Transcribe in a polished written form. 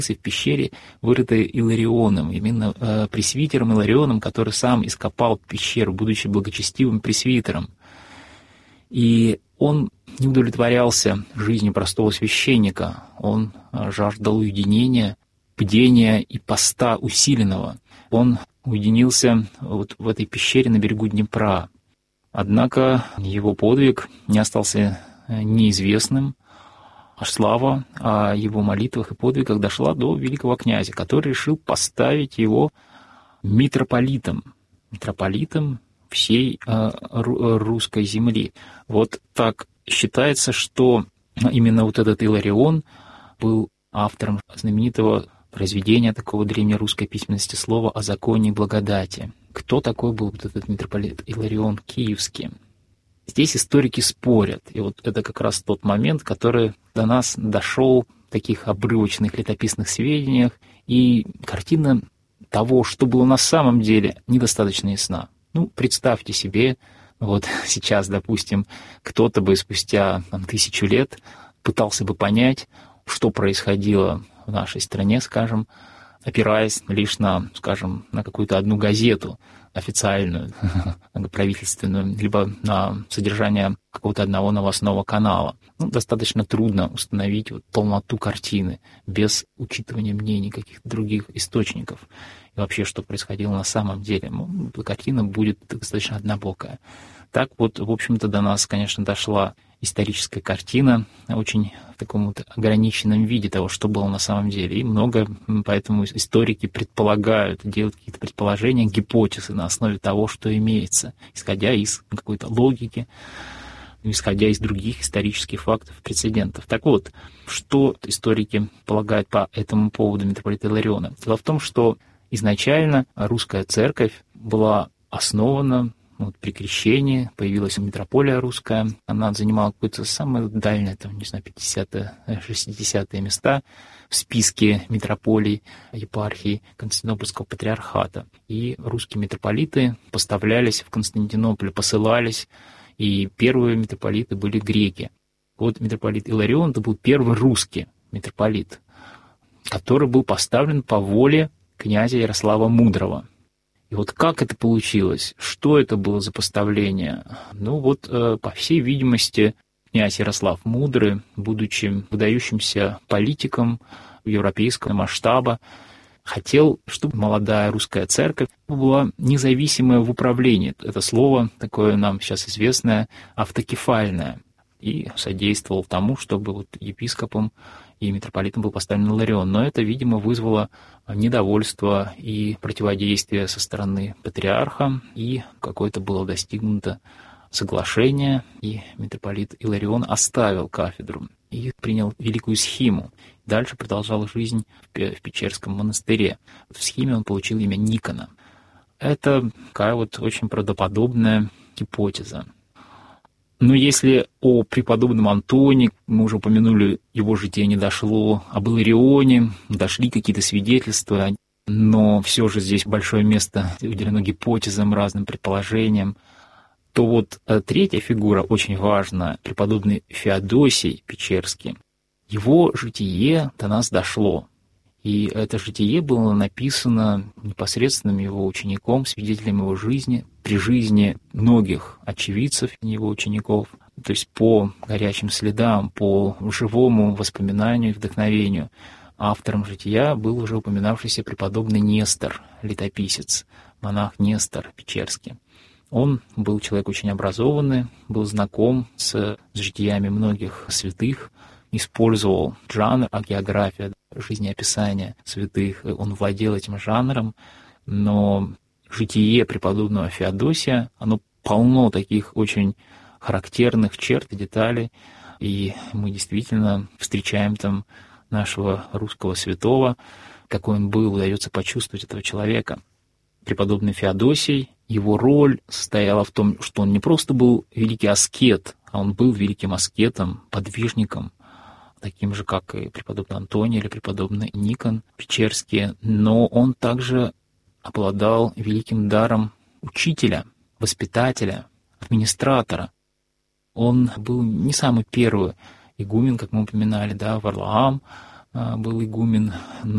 в пещере, вырытой Иларионом, именно пресвитером Иларионом, который сам ископал пещеру, будучи благочестивым пресвитером. И он не удовлетворялся жизнью простого священника, он жаждал уединения, бдения и поста усиленного. Он уединился вот в этой пещере на берегу Днепра. Однако его подвиг не остался неизвестным, а слава о его молитвах и подвигах дошла до великого князя, который решил поставить его митрополитом всей русской земли. Вот так считается, что именно вот этот Иларион был автором знаменитого произведения такого древнерусской письменности слова о законе и благодати. Кто такой был вот этот митрополит Иларион Киевский? Здесь историки спорят, и вот это как раз тот момент, который до нас дошел в таких обрывочных летописных сведениях, и картина того, что было на самом деле, недостаточно ясна. Представьте себе, вот сейчас, допустим, кто-то бы спустя 1000 лет пытался бы понять, что происходило в нашей стране, скажем, опираясь лишь на, скажем, на какую-то одну газету официальную, правительственную, либо на содержание какого-то одного новостного канала. Достаточно трудно установить полноту картины без учитывания мнений каких-то других источников. И вообще, что происходило на самом деле. Картина будет достаточно однобокая. Так вот, в общем-то, до нас, конечно, дошла историческая картина, очень в таком ограниченном виде того, что было на самом деле. И много, поэтому историки предполагают, делают какие-то предположения, гипотезы на основе того, что имеется, исходя из какой-то логики, исходя из других исторических фактов, прецедентов. Так вот, что историки полагают по этому поводу митрополита Илариона? Дело в том, что изначально русская церковь была основана при крещении, появилась митрополия русская, она занимала какое-то самое дальнее, 50-е, 60-е места в списке митрополий епархии Константинопольского патриархата. И русские митрополиты поставлялись в Константинополь, посылались, и первые митрополиты были греки. Вот митрополит Иларион — это был первый русский митрополит, который был поставлен по воле князя Ярослава Мудрого. И вот как это получилось? Что это было за поставление? По всей видимости, князь Ярослав Мудрый, будучи выдающимся политиком европейского масштаба, хотел, чтобы молодая русская церковь была независимая в управлении. Это слово такое нам сейчас известное, автокефальное. И содействовал тому, чтобы епископом и митрополитом был поставлен Иларион. Но это, видимо, вызвало недовольство и противодействие со стороны патриарха, и какое-то было достигнуто соглашение, и митрополит Иларион оставил кафедру и принял великую схиму. Дальше продолжал жизнь в Печерском монастыре. В схиме он получил имя Никона. Это такая очень правдоподобная гипотеза. Но если о преподобном Антоне, мы уже упомянули, его житие не дошло, об Иларионе дошли какие-то свидетельства, но все же здесь большое место уделено гипотезам, разным предположениям, то третья фигура очень важна, преподобный Феодосий Печерский. Его житие до нас дошло. И это житие было написано непосредственным его учеником, свидетелем его жизни, при жизни многих очевидцев его учеников, то есть по горячим следам, по живому воспоминанию и вдохновению. Автором жития был уже упоминавшийся преподобный Нестор, летописец, монах Нестор Печерский. Он был человек очень образованный, был знаком с житиями многих святых, использовал жанр агеография, жизнеописание святых, он владел этим жанром, но житие преподобного Феодосия, оно полно таких очень характерных черт и деталей, и мы действительно встречаем там нашего русского святого, какой он был, удается почувствовать этого человека. Преподобный Феодосий, его роль состояла в том, что он не просто был великий аскет, а он был великим аскетом, подвижником, таким же, как и преподобный Антоний или преподобный Никон Печерский, но он также обладал великим даром учителя, воспитателя, администратора. Он был не самый первый игумен, как мы упоминали, Варлаам, был игумен,